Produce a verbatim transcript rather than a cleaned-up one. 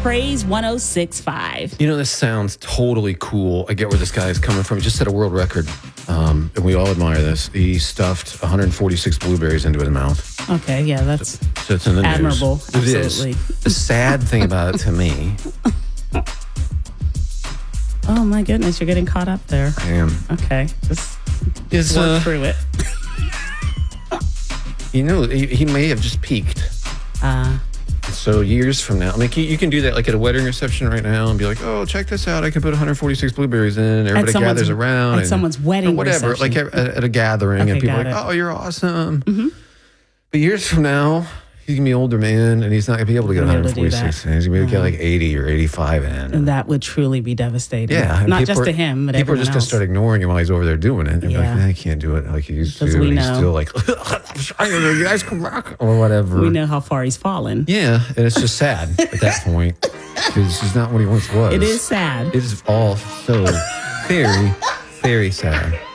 Praise one oh six point five. You know, this sounds totally cool. I get where this guy is coming from. He just set a world record, um, and we all admire this. He stuffed one hundred forty-six blueberries into his mouth. Okay, yeah, that's So it's in the admirable. news. Absolutely. It is. The sad thing about it to me, Oh my goodness, you're getting caught up there. I am, Okay, just is, work uh, through it. you know, he, he may have just peaked. Uh, So years from now, I mean, you, you can do that like at a wedding reception right now and be like, oh, check this out. I can put one hundred forty-six blueberries in. Everybody someone's- gathers around. at and- someone's wedding or whatever, reception. like at, at a gathering. Okay, and people are got like, it. oh, you're awesome. Mm-hmm. But years from now, he's going to be an older man and he's not going to be able to get Won't be able to do one hundred forty-six that. in. He's going to be able to get like eighty or eighty-five in. and that would truly be devastating. Yeah. and Not people just are- to him, but people are everyone just going else. to start ignoring him while he's over there doing it. They're Yeah. like, nah, I can't do it like he used to. Because we And he's know. still like, I'm trying to, you guys come back or whatever. We know how far he's fallen. Yeah. And it's just sad at that point because he's not what he once was. It is sad. It is all so very, very sad.